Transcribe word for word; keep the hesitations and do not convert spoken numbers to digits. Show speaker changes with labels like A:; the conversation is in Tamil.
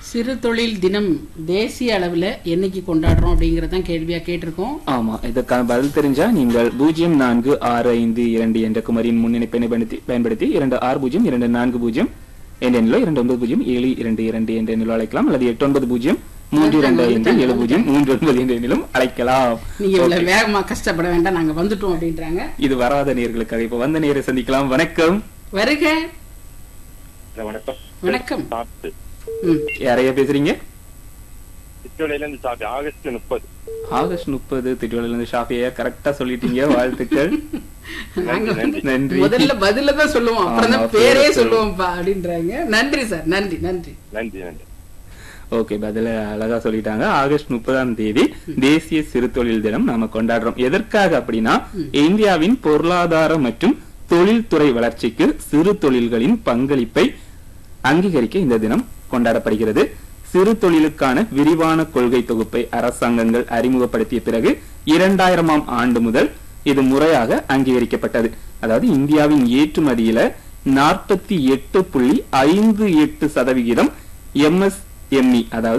A: சிறு தொழில் தினம் தேசிய அளவுல என்னைக்கு கொண்டாடுறோம் அப்படிங்கறதான் கேள்வியா கேட்டிருக்கோம்.
B: ஆமா, இதற்கான பதில் தெரிஞ்சா நீங்கள் பூஜ்ஜியம் நான்கு ஆறு ஐந்து இரண்டு என்ற குமரியின் முன்னிணைப்பை பயன்படுத்தி பயன்படுத்தி இரண்டு ஆறு பூஜ்ஜியம் இரண்டு நான்கு பூஜ்ஜியம் என்ற எண்ணிலோ இரண்டு ஒன்பது பூஜ்ஜியம் ஏழு இரண்டு இரண்டு என்ற எண்ணிலோ அழைக்கலாம், அல்லது எட்டு ஒன்பது பூஜ்ஜியம் மூன்று இரண்டு ஐந்து ஏழு பூஜ்ஜியம் மூன்று ஒன்பது என்ற எண்ணிலும் அழைக்கலாம்.
A: நீங்க இவ்வளவு வேகமா கஷ்டப்பட வேண்டாம், நாங்க வந்துட்டோம் அப்படின்றாங்க.
B: இது வராத நேர்களுக்காக இப்ப வந்த நேரை சந்திக்கலாம். வணக்கம்.
A: வருக.
C: வணக்கம்.
A: வணக்கம்.
B: யாரையா பேசுறீங்க?
C: ஆகஸ்ட் முப்பது
B: ஆகஸ்ட் முப்பது திருவள்ளுவர் இருந்து ஷாஃபியா கரெக்டா சொல்லிட்டீங்க. வாழ்த்துக்கள். நன்றி.
A: முதல்ல பதில தான் சொல்லுவோம், அப்புறம் தான் பேரே சொல்லுவோம்ப்பா அப்படின்றாங்க. நன்றி சார். நன்றி நன்றி
C: நன்றி நன்றி.
B: ஓகே, பதில அழகா சொல்லிட்டாங்க. ஆகஸ்ட் முப்பதாம் தேதி தேசிய சிறு தொழில் தினம் நாம கொண்டாடுறோம். எதற்காக அப்படின்னா, இந்தியாவின் பொருளாதார மற்றும் தொழில்துறை வளர்ச்சிக்கு சிறு தொழில்களின் பங்களிப்பை அங்கீகரிக்க இந்த தினம் கொண்டாடப்படுகிறது. சிறு தொழிலுக்கான விரிவான கொள்கை தொகுப்பை அரசாங்கங்கள் அறிமுகப்படுத்திய பிறகு இரண்டாயிரமாம் ஆண்டு முதல் இது முறையாக அங்கீகரிக்கப்பட்டது. அதாவது இந்தியாவின் ஏற்றுமதியில நாற்பத்தி எட்டு புள்ளி ஐந்து எட்டு சதவிகிதம் எம்எஸ்எம்இ, அதாவது